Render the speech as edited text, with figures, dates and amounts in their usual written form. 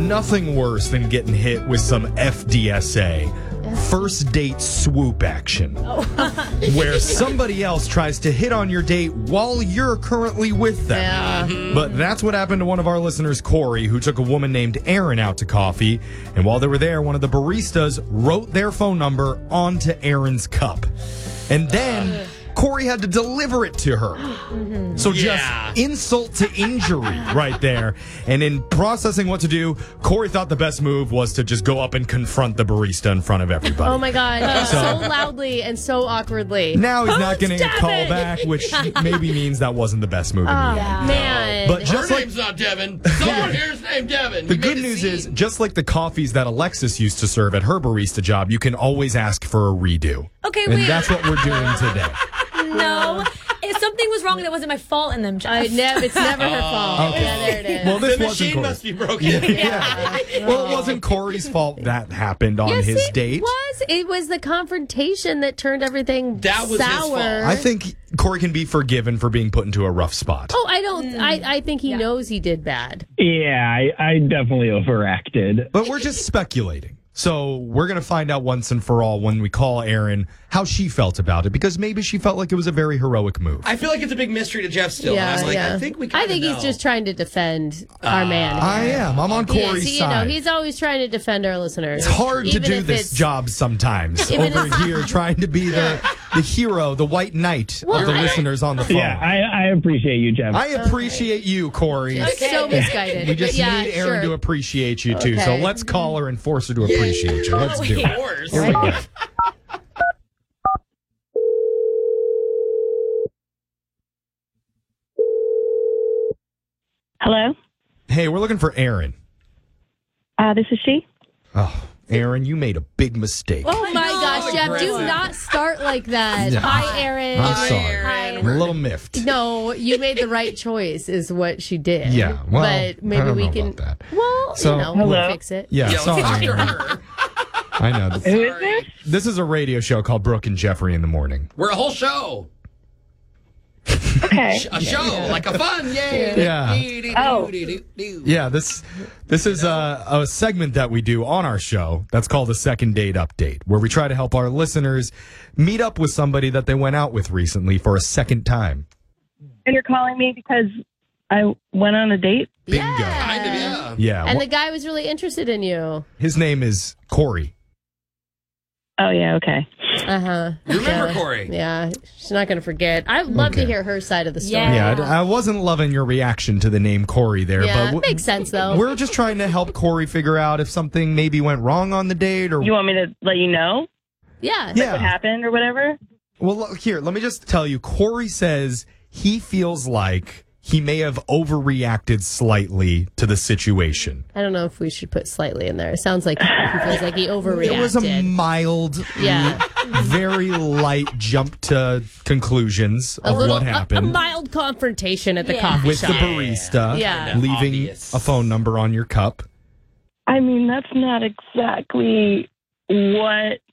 nothing worse than getting hit with some FDSA. First date swoop action, where somebody else tries to hit on your date while you're currently with them. Yeah. But that's what happened to one of our listeners, Corey, who took a woman named Erin out to coffee. And while they were there, one of the baristas wrote their phone number onto Erin's cup. And then Corey had to deliver it to her. So just insult to injury right there. And in processing what to do, Corey thought the best move was to just go up and confront the barista in front of everybody. Oh, my God. So loudly and so awkwardly. Now he's not getting a call back, which maybe means that wasn't the best move in the end. Man. But just Her like name's not Devin. Someone here's named Devin. the good news is, just like the coffees that Alexis used to serve at her barista job, you can always ask for a redo. Okay, And wait. that's what we're doing today. No. If something was wrong, that wasn't my fault in them, Jeff. It's never her fault. Okay. Yeah, there it is. Well, this The wasn't machine Corey. must be broken. Yeah. Well, it wasn't Corey's fault that happened on his date. It was the confrontation that turned everything That was his sour. fault. I think Corey can be forgiven for being put into a rough spot. Oh, I don't. I think he knows he did bad. Yeah, I definitely overacted. But we're just speculating. So we're going to find out once and for all when we call Erin how she felt about it, because maybe she felt like it was a very heroic move. I feel like it's a big mystery to Jeff still. I was like, I think we kinda know. he's just trying to defend our man. I am. I'm on Corey's He is. side. He's always trying to defend our listeners. It's hard to Even do if this it's- job sometimes. Even Over if- here trying to be the hero, the white knight of the listeners on the phone. Yeah, I appreciate you, Jeff. I appreciate you, Corey. So misguided. We just Yeah, need Erin sure. to appreciate you, too. So Okay. let's call her and force her to appreciate you. Let's do it. Of course. Here we go. Hello? Hey, we're looking for Erin. This is she. Oh, Erin, you made a big mistake. Oh my gosh, Jeff, do not start like that. No. Hi, Erin. I'm sorry. Hi. I'm a little miffed. No, you made the right choice, is what she did. Yeah, well, but maybe I don't we know can. about that. Well, So- we'll Hello? fix it. Yeah, Yeah, sorry. let's talk to Erin. her. I know. Who is this? This is a radio show called Brooke and Jeffrey in the Morning. We're a whole show. Okay. A show, like a fun, yay. Yeah. Oh. Yeah, this is a segment that we do on our show that's called a second date update, where we try to help our listeners meet up with somebody that they went out with recently for a second time. And you're calling me because I went on a date? Bingo. Kind of, yeah. Yeah. And the guy was really interested in you. His name is Corey. Oh, yeah, okay. You remember Corey? Yeah, she's not going to forget. I'd love to Okay. hear her side of the story. Yeah. Yeah, I wasn't loving your reaction to the name Corey there, Yeah, but makes sense, though. we're just trying to help Corey figure out if something maybe went wrong on the date or You want me to let you know Yeah. yeah. what happened or whatever? Well, look, here, let me just tell you. Corey says he feels like he may have overreacted slightly to the situation. I don't know if we should put slightly in there. It sounds like he feels like he overreacted. It was a mild, Yeah. very light jump to conclusions of what a happened mild confrontation at the coffee with shop. the barista, Yeah. leaving Obvious. a phone number on your cup. I mean, that's not exactly what